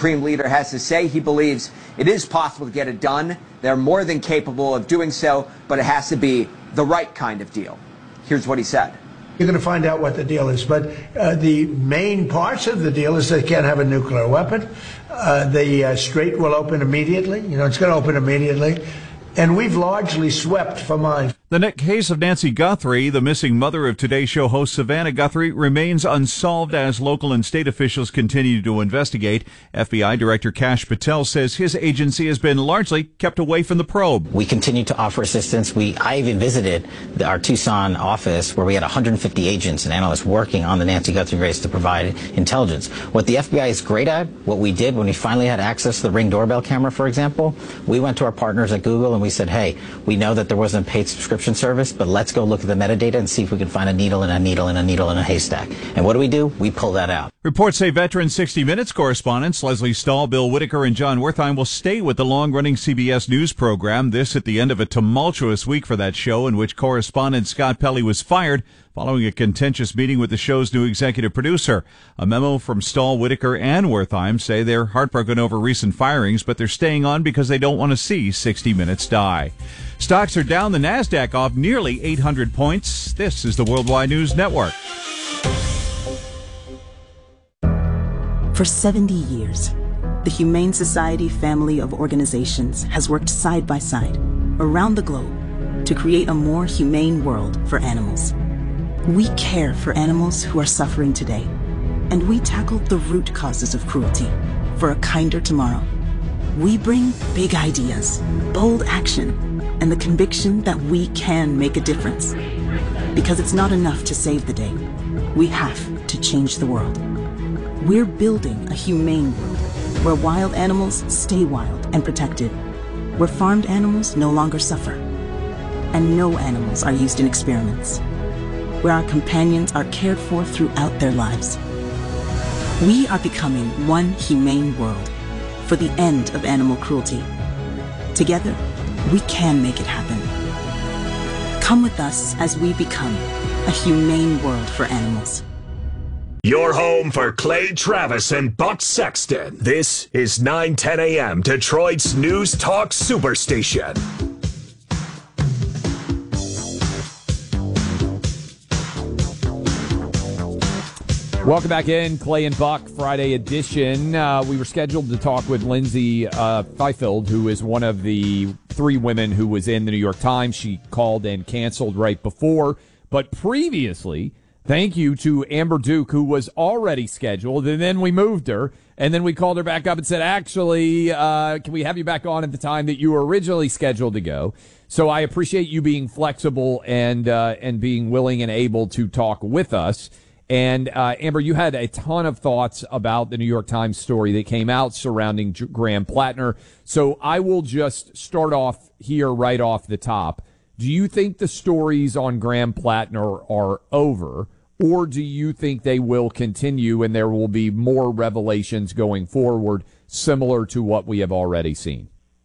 Supreme Leader has to say. He believes it is possible to get it done. They're more than capable of doing so, but it has to be the right kind of deal. Here's what he said. You're going to find out what the deal is. But the main parts of the deal is they can't have a nuclear weapon. The Strait will open immediately. It's going to open immediately. And we've largely swept for mines. The case of Nancy Guthrie, the missing mother of Today Show host Savannah Guthrie, remains unsolved as local and state officials continue to investigate. FBI Director Kash Patel says his agency has been largely kept away from the probe. We continue to offer assistance. I even visited our Tucson office where we had 150 agents and analysts working on the Nancy Guthrie race to provide intelligence. What the FBI is great at, what we did when we finally had access to the Ring doorbell camera, for example, we went to our partners at Google and we said, hey, we know that there wasn't a paid subscription service, but let's go look at the metadata and see if we can find a needle in a needle in a needle in a haystack. And what do? We pull that out. Reports say veteran 60 Minutes correspondents Leslie Stahl, Bill Whitaker, and John Wertheim will stay with the long-running CBS News program. This at the end of a tumultuous week for that show in which correspondent Scott Pelley was fired following a contentious meeting with the show's new executive producer. A memo from Stahl, Whitaker, and Wertheim say they're heartbroken over recent firings, but they're staying on because they don't want to see 60 Minutes die. Stocks are down, the NASDAQ off nearly 800 points. This is the Worldwide News Network. For 70 years, the Humane Society family of organizations has worked side by side around the globe to create a more humane world for animals. We care for animals who are suffering today, and we tackle the root causes of cruelty for a kinder tomorrow. We bring big ideas, bold action, and the conviction that we can make a difference. Because it's not enough to save the day. We have to change the world. We're building a humane world where wild animals stay wild and protected, where farmed animals no longer suffer, and no animals are used in experiments, where our companions are cared for throughout their lives. We are becoming one humane world for the end of animal cruelty. Together, we can make it happen. Come with us as we become a humane world for animals. Your home for Clay Travis and Buck Sexton. This is 9:10 a.m. Detroit's News Talk Superstation. Welcome back in, Clay and Buck Friday edition. We were scheduled to talk with Lindsay Fifield, who is one of the three women who was in the New York Times. She called and canceled right before. But previously, thank you to Amber Duke, who was already scheduled, and then we moved her, and then we called her back up and said, actually, can we have you back on at the time that you were originally scheduled to go? So I appreciate you being flexible and being willing and able to talk with us. And Amber, you had a ton of thoughts about the New York Times story that came out surrounding Graham Plattner. So I will just start off here right off the top. Do you think the stories on Graham Plattner are over, or do you think they will continue and there will be more revelations going forward similar to what we have already seen?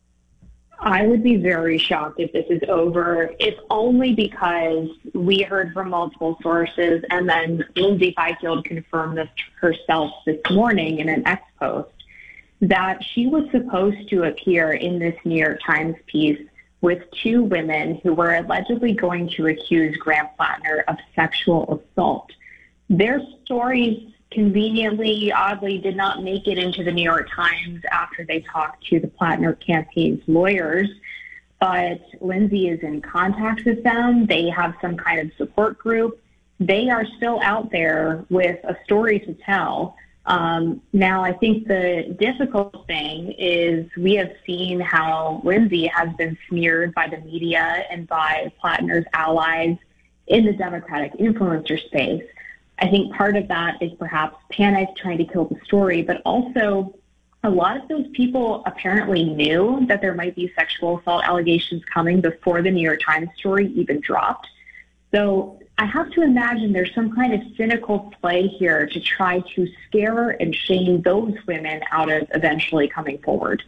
I would be very shocked if this is over, if only because we heard from multiple sources and then Lindsay Fifield confirmed this herself this morning in an X post that she was supposed to appear in this New York Times piece with two women who were allegedly going to accuse Graham Plattner of sexual assault. Their stories conveniently, oddly, did not make it into the New York Times after they talked to the Plattner campaign's lawyers. But Lindsay is in contact with them. They have some kind of support group. They are still out there with a story to tell. Now, I think the difficult thing is we have seen how Lindsay has been smeared by the media and by Plattner's allies in the Democratic influencer space. I think part of that is perhaps panic trying to kill the story, but also a lot of those people apparently knew that there might be sexual assault allegations coming before the New York Times story even dropped. So I have to imagine there's some kind of cynical play here to try to scare and shame those women out of eventually coming forward.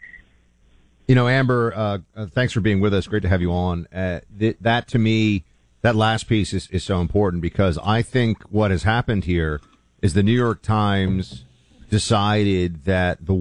You know, Amber, thanks for being with us. Great to have you on. That to me, that last piece is so important because I think what has happened here is the New York Times decided that the